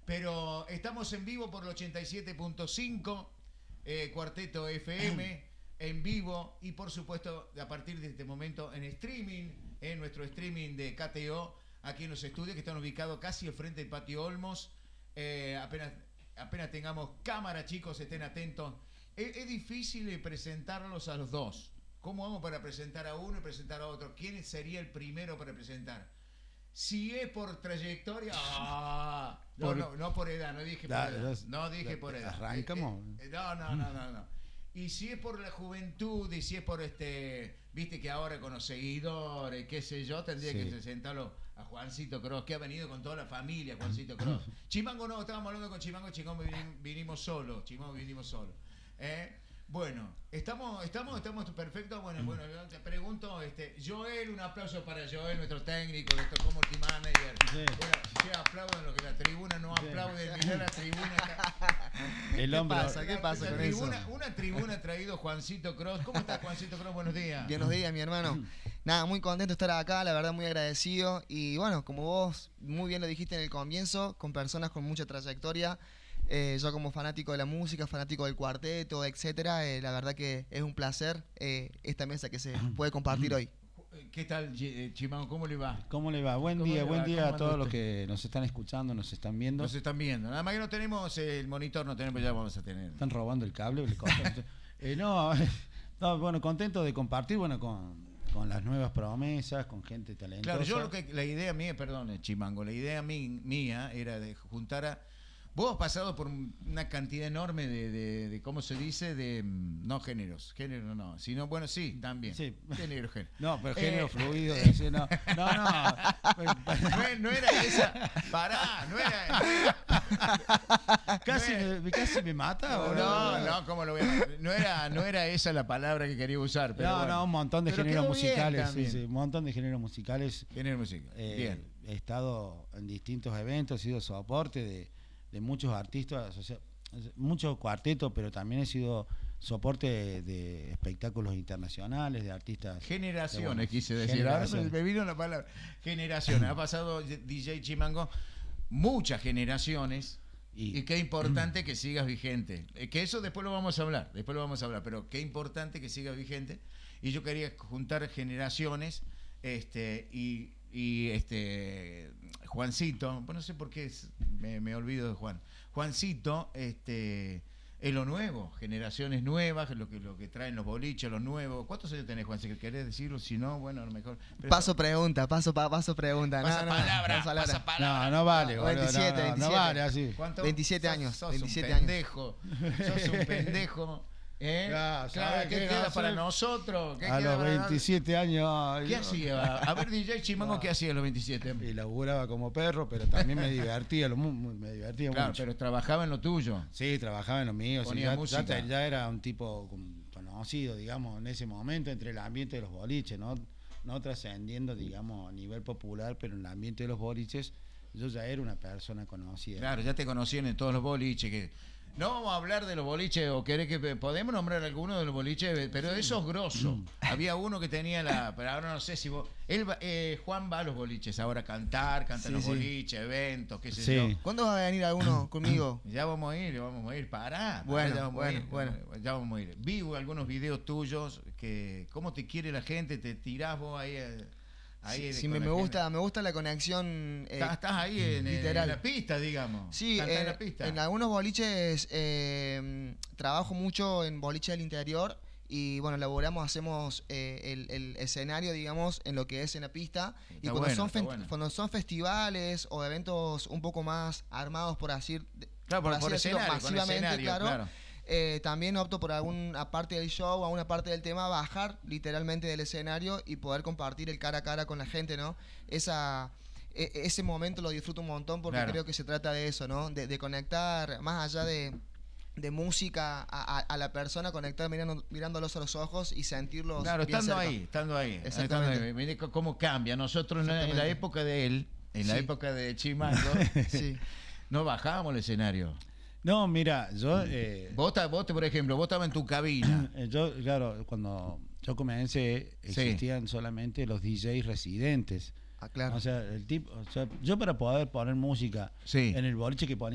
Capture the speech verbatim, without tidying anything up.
Pero estamos en vivo por el ochenta y siete punto cinco, eh, Cuarteto F M, en vivo y por supuesto a partir de este momento en streaming, en nuestro streaming de K T O, aquí en los estudios que están ubicados casi al frente del Patio Olmos. Eh, apenas, apenas tengamos cámara, chicos, estén atentos. Es, es difícil presentarlos a los dos. ¿Cómo vamos para presentar a uno y presentar a otro? ¿Quién sería el primero para presentar? Si es por trayectoria, ah, no, por, no, no por edad, no dije por la, edad, los, no dije la, por edad. Arrancamos. Eh, eh, no, no, no, no, no. Y si es por la juventud, y si es por este, viste que ahora con los seguidores, qué sé yo, tendría sí. que presentarlo a Juancito Cross, que ha venido con toda la familia, Juancito Cross. Chimango no, estábamos hablando con Chimango, Chimango vinimos, vinimos solos, Chimango vinimos solos. ¿Eh? Bueno, estamos, estamos, estamos perfectos. Bueno, bueno, te pregunto, este, Joel, un aplauso para Joel, nuestro técnico, nuestro community manager. Sí. Bueno, sí, aplauden lo que la tribuna no sí. aplaude, mirá la tribuna acá. El hombre. ¿Qué pasa? ¿Qué pasa con tribuna, eso? Una tribuna ha traído Juancito Cross. ¿Cómo estás, Juancito Cross? Buenos días. Buenos días, mi hermano. Nada, muy contento de estar acá, la verdad muy agradecido. Y bueno, como vos muy bien lo dijiste en el comienzo, con personas con mucha trayectoria. Eh, yo como fanático de la música, fanático del cuarteto, etcétera, eh, la verdad que es un placer eh, esta mesa que se puede compartir hoy. ¿Qué tal, Chimango? ¿Cómo le va? ¿Cómo le va? Buen día, buen día a todos los que nos están escuchando, nos están viendo. Nos están viendo. Nada más que no tenemos el monitor, no tenemos, ya vamos a tener. Están robando el cable. eh, no, no, bueno, contento de compartir, bueno, con... con las nuevas promesas, con gente talentosa. Claro, yo lo que la idea mía, perdón, Chimango, la idea mí, mía era de juntar a... Vos has pasado por una cantidad enorme de, de, de ¿cómo se dice? De, no géneros, género no, sino, bueno, sí, también. Sí. Género, género. No, pero género eh, fluido, decía, no, no, no. no. No era esa, pará, no era... No era casi, no era, me, casi me mata. No, no, no, ¿cómo lo voy a... No era, no era esa la palabra que quería usar. Pero no, bueno. no, un montón de pero géneros musicales, sí, sí, un montón de géneros musicales. Género musical, eh, bien. He estado en distintos eventos, he sido soporte de... de muchos artistas, o sea, muchos cuartetos, pero también he sido soporte de, de espectáculos internacionales, de artistas. Generaciones, de, bueno, quise decir. Generaciones. Ahora me vino la palabra. Generaciones. Ha pasado D J Chimango muchas generaciones y, y qué importante que sigas vigente. Que eso después lo vamos a hablar, después lo vamos a hablar, pero qué importante que sigas vigente. Y yo quería juntar generaciones este y y este Juancito, bueno, no sé por qué es, me, me olvido de Juan. Juancito, este, es lo nuevo, generaciones nuevas, lo que lo que traen los boliches, los nuevos. ¿Cuántos años tenés, Juan? Si querés decirlo, si no, bueno, a lo mejor. Pero paso eso, pregunta, paso pa, paso pregunta. Pasa no, palabra, no, pasa palabra. No, no vale, boludo, veintisiete, no, no, veintisiete. no vale así. ¿Cuánto? veintisiete años, Sos, sos veintisiete un pendejo. años. Sos un pendejo. ¿Eh? Claro, claro, ¿qué queda para nosotros? ¿Qué a queda los veintisiete años. ¿Qué yo? hacía? A ver, D J Chimango, no. ¿qué hacía a los veintisiete? Y laburaba como perro, pero también me divertía, lo, me divertía claro, mucho. Pero trabajaba en lo tuyo. Sí, trabajaba en lo mío. Ponía sí, música. Ya, ya era un tipo conocido, digamos, en ese momento entre el ambiente de los boliches, ¿no? No trascendiendo, digamos, a nivel popular, pero en el ambiente de los boliches yo ya era una persona conocida. Claro, ya te conocían en todos los boliches que... No vamos a hablar de los boliches, o querés que podemos nombrar alguno de los boliches, pero eso es grosso. Había uno que tenía la, pero ahora no sé si vos, él, eh, Juan va a los boliches ahora a cantar, canta en los sí. boliches, eventos, qué sé sí. yo. ¿Cuándo va a venir alguno conmigo? Ya vamos a ir, vamos a ir, pará. Bueno, ya vamos bueno, a ir, bueno. Ya vamos a ir. Vi algunos videos tuyos que cómo te quiere la gente, te tirás vos ahí. Ahí sí, sí me, me gusta, me gusta la conexión. Eh, estás, estás ahí en, en la pista, digamos. Sí, eh, en, la pista. en algunos boliches eh, trabajo mucho en boliches del interior y bueno, laboramos, hacemos eh, el, el escenario, digamos, en lo que es en la pista. Está y cuando, bueno, son fe bueno. cuando son festivales o eventos un poco más armados, por así, claro, por, por, así por decirlo, escenario, masivamente, escenario, claro. claro. Eh, también opto por alguna parte del show, a una parte del tema, bajar literalmente del escenario y poder compartir el cara a cara con la gente, ¿no? Esa, e, ese momento lo disfruto un montón porque claro. creo que se trata de eso, ¿no? De, de conectar, más allá de, de música, a, a, a la persona, conectar mirando, mirándolos a los ojos y sentirlos. Claro, bien estando cerca. ahí, estando ahí. Exactamente. Estando ahí. Mire cómo cambia. Nosotros en la época de él, en sí. la época de Chimango, sí. no bajábamos el escenario. No, mira, yo... Eh, vos, vos, por ejemplo, vos estabas en tu cabina. Yo, claro, cuando yo comencé, existían sí. solamente los D Js residentes. Ah, claro. O sea, el tipo, o sea, yo para poder poner música sí. en el boliche que ponía